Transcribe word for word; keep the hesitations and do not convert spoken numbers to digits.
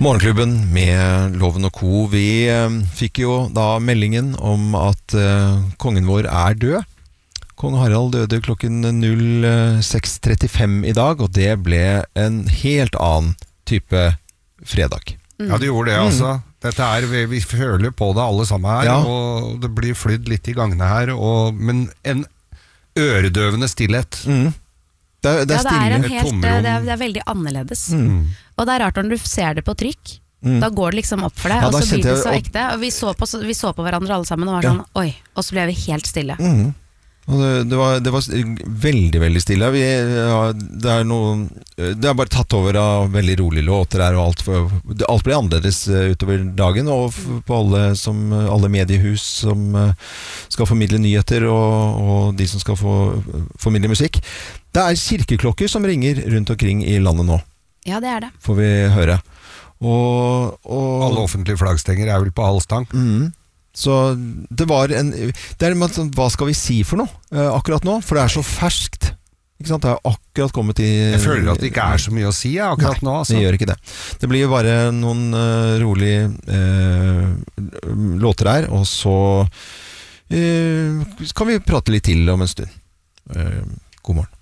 Morgenklubben med Loven og Co. Vi eh, fikk jo da meldingen om at eh, kongen vår er død. Kong Harald døde klokken seks trettifem i dag, og det ble en helt annen type fredag. Mm. Ja, det gjorde det altså. Dette er, vi, vi føler på det alle sammen her, ja. Og det blir flydd litt i gangene her, og, men en øredøvende stillhet. Mm. Det er, det er, ja, det er, en helt, det tomrom. er, det er veldig annerledes. Mm. Og det er rart når du ser det på trykk. Mm. Da går det liksom opp for deg, Ja, og da så blir kjente det jeg så opp- ekte. Og vi så, på, vi så på hverandre alle sammen og var Ja. sånn, oi, og så ble vi helt stille. Mm. Og det, det, var, det var veldig, veldig stille. Vi, ja, det, er noe, det er bare tatt over av veldig rolige låter her, og alt, for, det, alt blir annerledes uh, utover dagen, og f- på alle, som, alle mediehus som uh, skal formidle nyheter, og, og de som skal få formidle musikk. Det er kirkeklokker som ringer rundt omkring i landet nå, Ja, det er det. får vi høre. Og, og Alle offentlige flaggstenger er vel på halv stang. Mm. Så det var en det er, sånn, hva skal vi si for noe eh, akkurat nå? For det er så ferskt. Ikke sant? Det har akkurat kommet i Jeg føler at det ikke er så mye å si ja, akkurat Nei, nå. Altså. det gjør ikke det. Det blir jo bare noen uh, rolige uh, låter her, og så uh, kan vi prate litt til om en stund. Uh, god morgen.